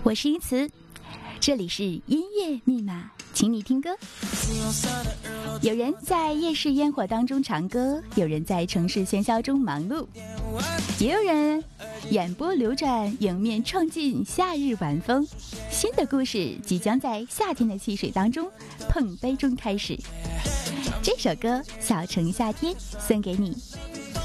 我是一词，这里是音乐密码，请你听歌。有人在夜市烟火当中唱歌，有人在城市喧嚣中忙碌，也有人眼波流转，迎面撞进夏日晚风。新的故事即将在夏天的汽水当中碰杯中开始。这首歌《小城夏天》送给你。